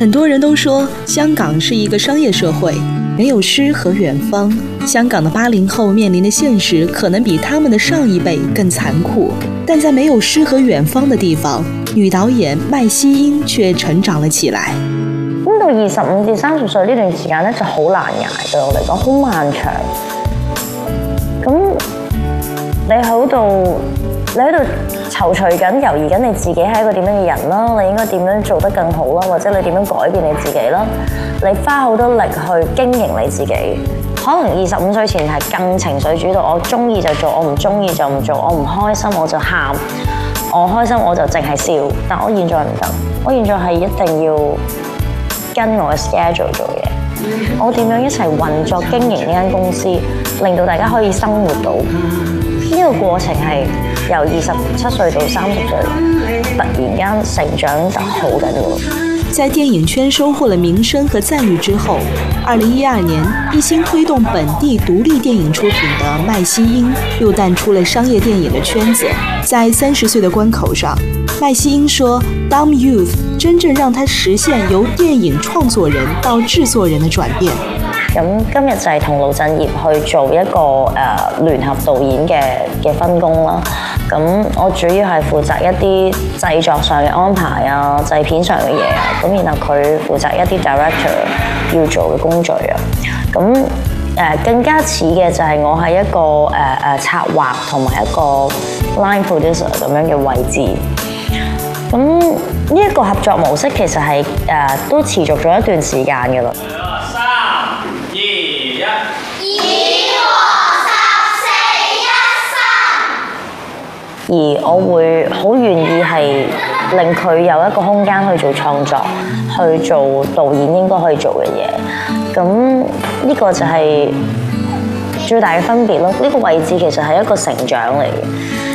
很多人都說香港是一個商業社會，沒有詩和遠方。香港的80後面臨的現實可能比他們的上一輩更殘酷，但在沒有詩和遠方的地方，女導演麥希英卻成長了起來。 咁到25至30歲呢段時間咧就好難捱，對我嚟講好漫長。咁你喺度躊躇緊、猶豫緊你自己係一個點樣嘅人啦，你應該點樣做得更好啦，或者你點樣改變你自己啦？你花好多力去經營你自己，可能25歲前係更情緒主導，我中意就做，我唔中意就唔做，我唔開心我就喊，我開心我就淨係笑。但我現在唔得，我現在係一定要跟我嘅 schedule 做嘢。我點樣一齊運作經營呢間公司，令到大家可以生活到呢個過程係由27歲到30歲，突然間成長得好緊要。 在電影圈收穫了名聲和讚譽之後，2012年一心推動本地獨立電影出品的麥希英又淡出了商業電影的圈子。在30歲的關口上，麥希英說 Dumb Youth 真正讓她實現由電影創作人到製作人的轉變。 咁今日就係同盧振業去做一個聯合導演嘅分工啦。咁我主要係負責一啲製作上嘅安排啊、製片上嘅嘢啊。咁然後佢負責一啲 director 要做嘅工序啊。咁更加似嘅就係我係一個策劃同埋一個 line producer 咁樣嘅位置。咁呢一個合作模式其實係都持續咗一段時間嘅啦。而我會好願意係令佢有一個空間去做創作，去做導演應該可以做嘅嘢。咁呢個就係最大嘅分別咯。呢個位置其實係一個成長嚟嘅。